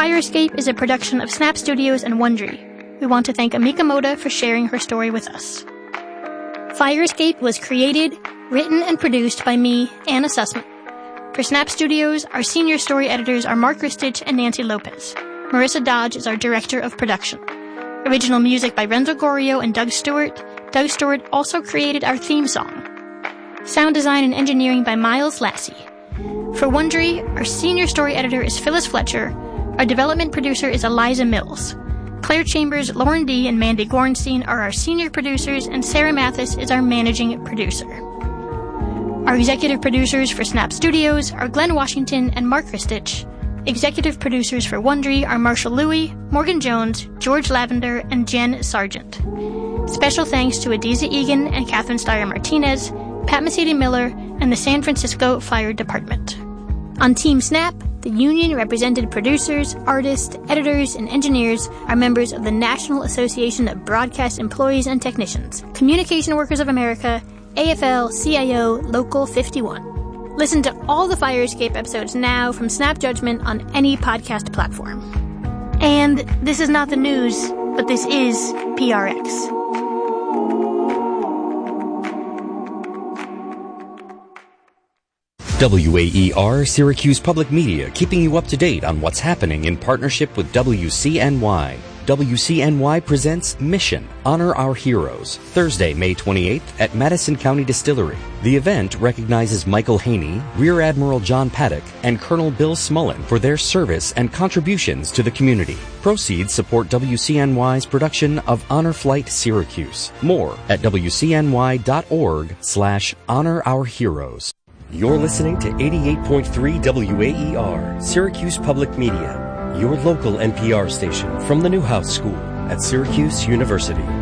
Fire Escape is a production of Snap Studios and Wondery. We want to thank Amika Moda for sharing her story with us. Fire Escape was created, written, and produced by me, Anna Sussman. For Snap Studios, our senior story editors are Mark Ristich and Nancy Lopez. Marissa Dodge is our director of production. Original music by Renzo Gorio and Doug Stewart. Doug Stewart also created our theme song. Sound design and engineering by Miles Lassie. For Wondery, our senior story editor is Phyllis Fletcher. Our development producer is Eliza Mills. Claire Chambers, Lauren D., and Mandy Gorenstein are our senior producers, and Sarah Mathis is our managing producer. Our executive producers for Snap Studios are Glenn Washington and Mark Ristich. Executive producers for Wondery are Marshall Louie, Morgan Jones, George Lavender, and Jen Sargent. Special thanks to Adiza Egan and Catherine Steyer Martinez, Pat Mesiti-Miller, and the San Francisco Fire Department. On Team Snap, the union-represented producers, artists, editors, and engineers are members of the National Association of Broadcast Employees and Technicians, Communication Workers of America, AFL-CIO Local 51. Listen to all the Fire Escape episodes now from Snap Judgment on any podcast platform. And this is not the news, but this is PRX. WAER Syracuse Public Media, keeping you up to date on what's happening in partnership with WCNY. WCNY presents Mission, Honor Our Heroes, Thursday, May 28th at Madison County Distillery. The event recognizes Michael Haney, Rear Admiral John Paddock, and Colonel Bill Smullen for their service and contributions to the community. Proceeds support WCNY's production of Honor Flight Syracuse. More at WCNY.org/Honor Our Heroes. You're listening to 88.3 WAER, Syracuse Public Media, your local NPR station from the Newhouse School at Syracuse University.